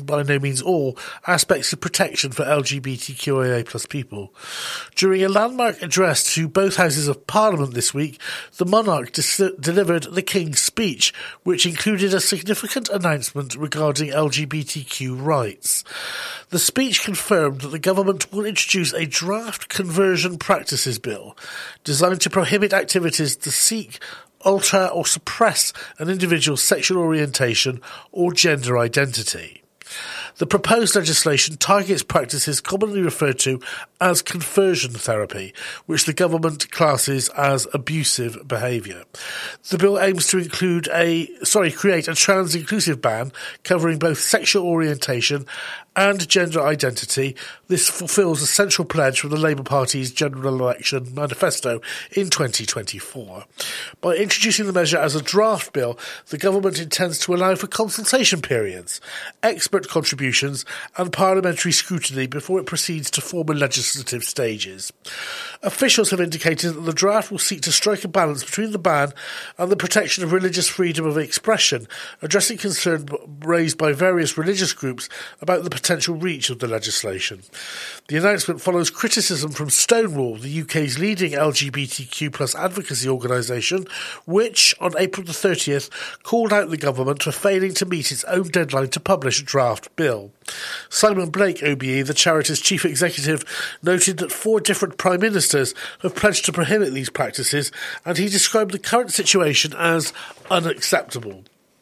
by no means all, aspects of protection for LGBTQIA plus people. During a landmark address to both Houses of Parliament this week, the monarch delivered the King's Speech, which included a significant announcement regarding LGBTQ rights. The speech confirmed that the government will introduce a draft conversion practices bill designed to prohibit activities to seek, alter or suppress an individual's sexual orientation or gender identity. The proposed legislation targets practices commonly referred to as conversion therapy, which the government classes as abusive behaviour. The bill aims to create a trans-inclusive ban covering both sexual orientation and gender identity. This fulfills a central pledge from the Labour Party's general election manifesto in 2024. By introducing the measure as a draft bill, the government intends to allow for consultation periods, expert contributions and parliamentary scrutiny before it proceeds to formal legislative stages. Officials have indicated that the draft will seek to strike a balance between the ban and the protection of religious freedom of expression, addressing concerns raised by various religious groups about the potential reach of the legislation. The announcement follows criticism from Stonewall, the UK's leading LGBTQ plus advocacy organisation, which, on April the 30th, called out the government for failing to meet its own deadline to publish a draft bill. Simon Blake, OBE, the charity's chief executive, noted that 4 different prime ministers have pledged to prohibit these practices, and he described the current situation as unacceptable.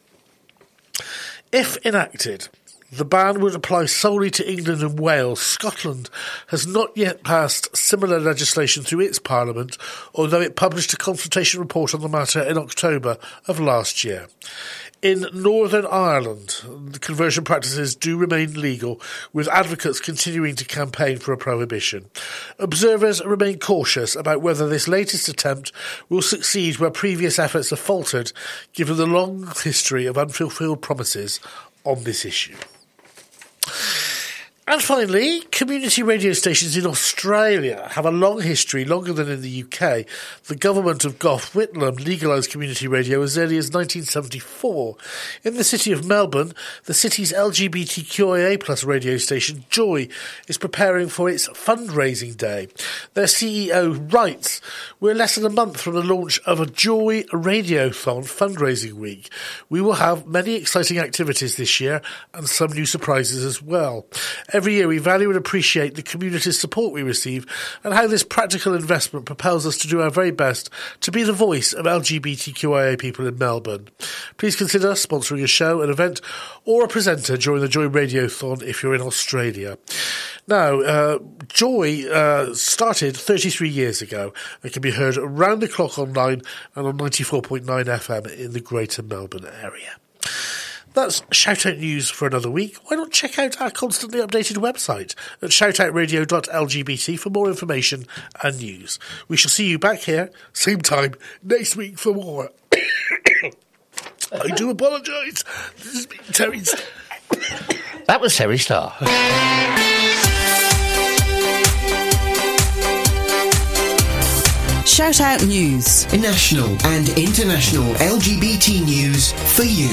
If enacted, the ban would apply solely to England and Wales. Scotland has not yet passed similar legislation through its parliament, although it published a consultation report on the matter in October of last year. In Northern Ireland, the conversion practices do remain legal, with advocates continuing to campaign for a prohibition. Observers remain cautious about whether this latest attempt will succeed where previous efforts have faltered, given the long history of unfulfilled promises on this issue. And finally, community radio stations in Australia have a long history, longer than in the UK. The government of Gough Whitlam legalised community radio as early as 1974. In the city of Melbourne, the city's LGBTQIA plus radio station, Joy, is preparing for its fundraising day. Their CEO writes, "We're less than a month from the launch of a Joy Radiothon fundraising week. We will have many exciting activities this year and some new surprises as well. Every year we value and appreciate the community's support we receive and how this practical investment propels us to do our very best to be the voice of LGBTQIA people in Melbourne. Please consider sponsoring a show, an event or a presenter during the Joy Radiothon if you're in Australia." Now, Joy started 33 years ago and can be heard around the clock online and on 94.9 FM in the Greater Melbourne area. That's Shout Out News for another week. Why not check out our constantly updated website at shoutoutradio.lgbt for more information and news. We shall see you back here, same time, next week for more. I do apologise. This has been Terry's... That was Terry Starr. Shout Out News. National and international LGBT news for you.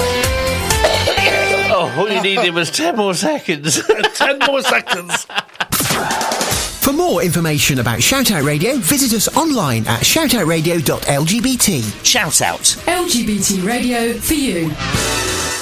Oh, all you needed was 10 more seconds. 10 more seconds. For more information about Shout Out Radio, visit us online at shoutoutradio.lgbt. Shout out. LGBT radio for you.